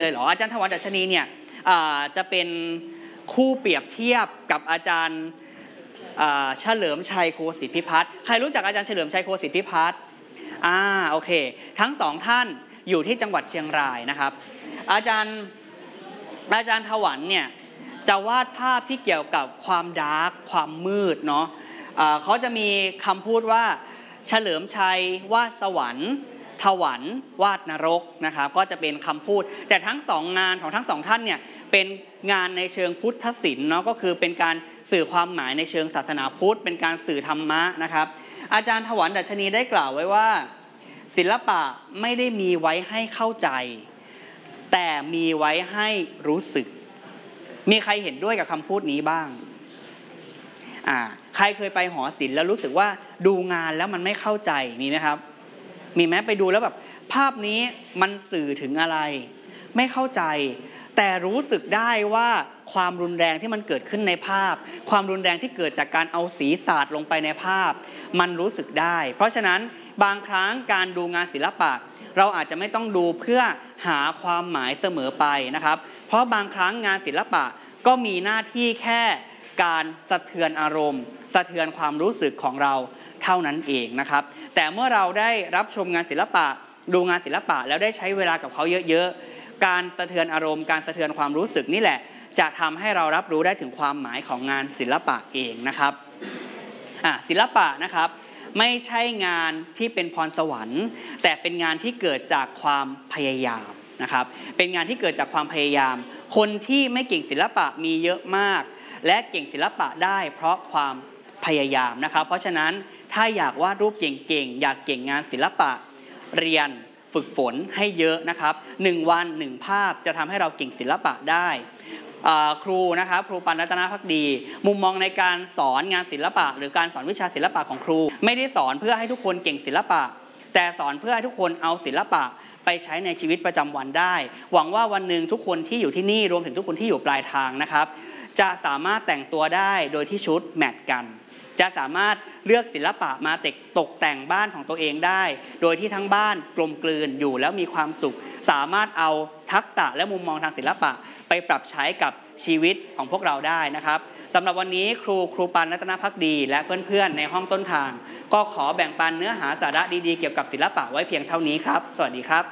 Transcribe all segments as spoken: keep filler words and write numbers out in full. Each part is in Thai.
เลยเหรออาจารย์ถวันดัชนีเนี่ยจะเป็นคู่เปรียบเทียบกับอาจารย์เฉลิมชัยโคสิทธิพิพัฒน์ใครรู้จักอาจารย์เฉลิมชัยโคสิทธิพิพัฒน์อ่าโอเคทั้งสองท่านอยู่ที่จังหวัดเชียงรายนะครับอาจารย์อาจารย์ถวันเนี่ยจะวาดภาพที่เกี่ยวกับความดาร์กความมืดเนาะเขาจะมีคำพูดว่าเฉลิมชัยวาดสวรรค์ถวันวาดนรกนะครับก็จะเป็นคำพูดแต่ทั้งสองงานของทั้งสองท่านเนี่ยเป็นงานในเชิงพุทธศิลป์เนาะก็คือเป็นการสื่อความหมายในเชิงศาสนาพุทธเป็นการสื่อธรรมะนะครับอาจารย์ถวันดัชนีได้กล่าวไว้ว่าศิลปะไม่ได้มีไว้ให้เข้าใจแต่มีไว้ให้รู้สึกมีใครเห็นด้วยกับคำพูดนี้บ้างอ่าใครเคยไปหอศิลป์แล้วรู้สึกว่าดูงานแล้วมันไม่เข้าใจมีไหมครับมีไหมไปดูแล้วแบบภาพนี้มันสื่อถึงอะไรไม่เข้าใจแต่รู้สึกได้ว่าความรุนแรงที่มันเกิดขึ้นในภาพความรุนแรงที่เกิดจากการเอาสีสาดลงไปในภาพมันรู้สึกได้เพราะฉะนั้นบางครั้งการดูงานศิลปะเราอาจจะไม่ต้องดูเพื่อหาความหมายเสมอไปนะครับเพราะบางครั้งงานศิลปะก็มีหน้าที่แค่การสะเทือนอารมณ์สะเทือนความรู้สึกของเราเท่านั้นเองนะครับแต่เมื่อเราได้รับชมงานศิลปะดูงานศิลปะแล้วได้ใช้เวลากับเขาเยอะๆการสะเทือนอารมณ์การสะเทือนความรู้สึกนี่แหละจะทำให้เรารับรู้ได้ถึงความหมายของงานศิลปะเองนะครับอ่ะศิลปะนะครับไม่ใช่งานที่เป็นพรสวรรค์แต่เป็นงานที่เกิดจากความพยายามนะครับเป็นงานที่เกิดจากความพยายามคนที่ไม่เก่งศิลปะมีเยอะมากและเก่งศิลปะได้เพราะความพยายามนะครับเพราะฉะนั้นถ้าอยากวาดรูปเก่งๆอยากเก่งงานศิลปะเรียนฝึกฝนให้เยอะนะครับหนึ่งวันหนึ่งภาพจะทำให้เราเก่งศิลปะได้ครูนะครับครูปันรัตนภักดีมุมมองในการสอนงานศิลปะหรือการสอนวิชาศิลปะของครูไม่ได้สอนเพื่อให้ทุกคนเก่งศิลปะแต่สอนเพื่อให้ทุกคนเอาศิลปะไปใช้ในชีวิตประจำวันได้หวังว่าวันหนึ่งทุกคนที่อยู่ที่นี่รวมถึงทุกคนที่อยู่ปลายทางนะครับจะสามารถแต่งตัวได้โดยที่ชุดแมทกันจะสามารถเลือกศิลปะมาตกแต่งบ้านของตัวเองได้โดยที่ทั้งบ้านกลมกลืนอยู่แล้วมีความสุขสามารถเอาทักษะและมุมมองทางศิลปะไปปรับใช้กับชีวิตของพวกเราได้นะครับสำหรับวันนี้ครูครูปันรัตนภักดีและเพื่อนๆในห้องต้นทางก็ขอแบ่งปันเนื้อหาสาระดีๆเกี่ยวกับศิลปะไว้เพียงเท่านี้ครับสวัสดีครับ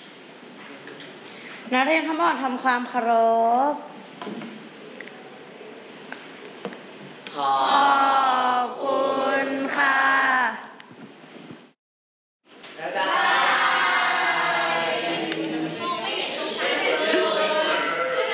นักเรียนทั้งหมดทำความเคารพขอ